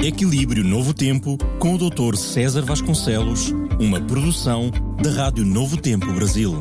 Equilíbrio Novo Tempo, com o Dr. César Vasconcelos, uma produção da Rádio Novo Tempo Brasil.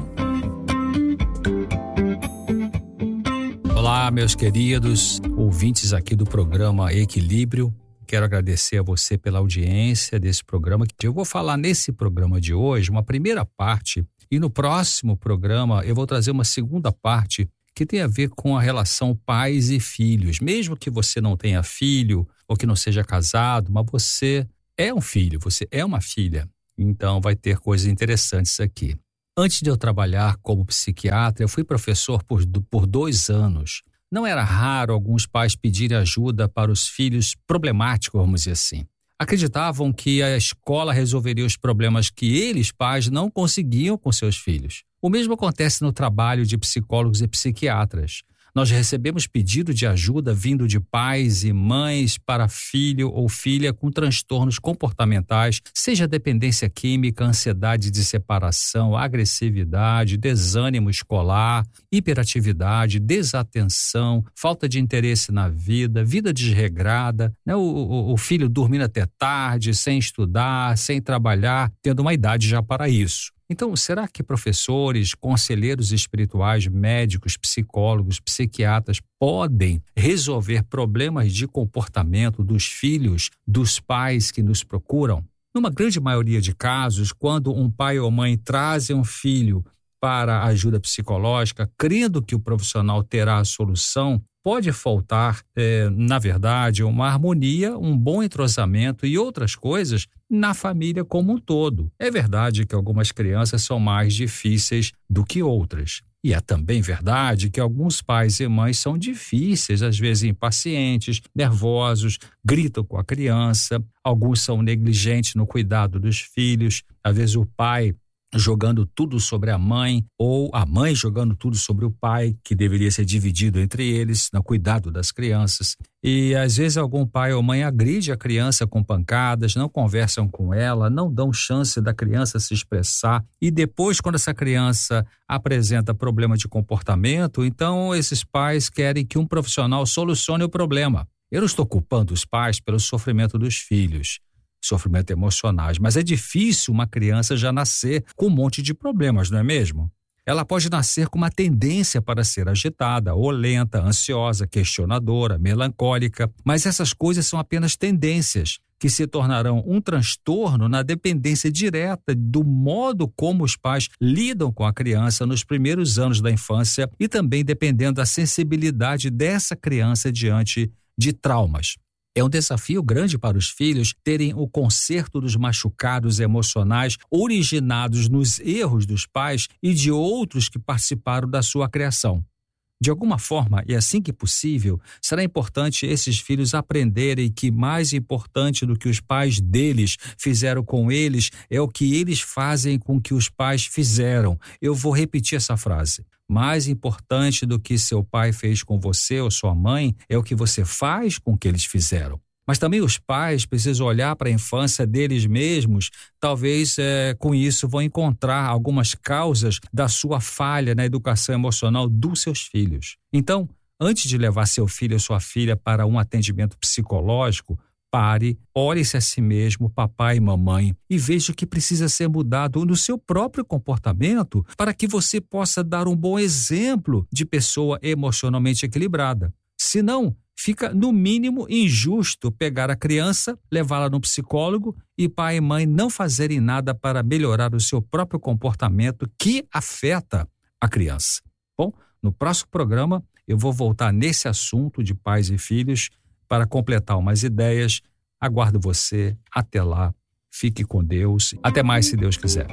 Olá, meus queridos ouvintes aqui do programa Equilíbrio. Quero agradecer a você pela audiência desse programa. Eu vou falar nesse programa de hoje uma primeira parte e no próximo programa eu vou trazer uma segunda parte que tem a ver com a relação pais e filhos. Mesmo que você não tenha filho ou que não seja casado, mas você é um filho, você é uma filha. Então vai ter coisas interessantes aqui. Antes de eu trabalhar como psiquiatra, eu fui professor por 2 anos. Não era raro alguns pais pedirem ajuda para os filhos problemáticos, vamos dizer assim. Acreditavam que a escola resolveria os problemas que eles, pais, não conseguiam com seus filhos. O mesmo acontece no trabalho de psicólogos e psiquiatras. Nós recebemos pedido de ajuda vindo de pais e mães para filho ou filha com transtornos comportamentais, seja dependência química, ansiedade de separação, agressividade, desânimo escolar, hiperatividade, desatenção, falta de interesse na vida, vida desregrada, né? O filho dormindo até tarde, sem estudar, sem trabalhar, tendo uma idade já para isso. Então, será que professores, conselheiros espirituais, médicos, psicólogos, psiquiatras podem resolver problemas de comportamento dos filhos, dos pais que nos procuram? Numa grande maioria de casos, quando um pai ou mãe trazem um filho para ajuda psicológica, crendo que o profissional terá a solução, pode faltar, na verdade, uma harmonia, um bom entrosamento e outras coisas na família como um todo. É verdade que algumas crianças são mais difíceis do que outras. E é também verdade que alguns pais e mães são difíceis, às vezes impacientes, nervosos, gritam com a criança, alguns são negligentes no cuidado dos filhos, às vezes o pai jogando tudo sobre a mãe, ou a mãe jogando tudo sobre o pai, que deveria ser dividido entre eles, no cuidado das crianças. E às vezes algum pai ou mãe agride a criança com pancadas, não conversam com ela, não dão chance da criança se expressar. E depois, quando essa criança apresenta problema de comportamento, então esses pais querem que um profissional solucione o problema. Eu não estou culpando os pais pelo sofrimento dos filhos, sofrimento emocionais, mas é difícil uma criança já nascer com um monte de problemas, não é mesmo? Ela pode nascer com uma tendência para ser agitada, ou lenta, ansiosa, questionadora, melancólica, mas essas coisas são apenas tendências que se tornarão um transtorno na dependência direta do modo como os pais lidam com a criança nos primeiros anos da infância e também dependendo da sensibilidade dessa criança diante de traumas. É um desafio grande para os filhos terem o conserto dos machucados emocionais originados nos erros dos pais e de outros que participaram da sua criação. De alguma forma, e assim que possível, será importante esses filhos aprenderem que mais importante do que os pais deles fizeram com eles é o que eles fazem com que os pais fizeram. Eu vou repetir essa frase. Mais importante do que seu pai fez com você ou sua mãe é o que você faz com o que eles fizeram. Mas também os pais precisam olhar para a infância deles mesmos, talvez com isso vão encontrar algumas causas da sua falha na educação emocional dos seus filhos. Então, antes de levar seu filho ou sua filha para um atendimento psicológico, pare, olhe-se a si mesmo, papai e mamãe, e veja o que precisa ser mudado no seu próprio comportamento para que você possa dar um bom exemplo de pessoa emocionalmente equilibrada. Senão, fica no mínimo injusto pegar a criança, levá-la no psicólogo e pai e mãe não fazerem nada para melhorar o seu próprio comportamento que afeta a criança. Bom, no próximo programa eu vou voltar nesse assunto de pais e filhos para completar umas ideias. Aguardo você. Até lá. Fique com Deus. Até mais, se Deus quiser.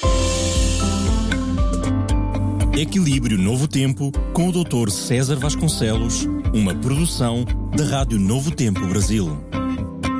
Equilíbrio Novo Tempo, com o Dr. César Vasconcelos, uma produção da Rádio Novo Tempo Brasil.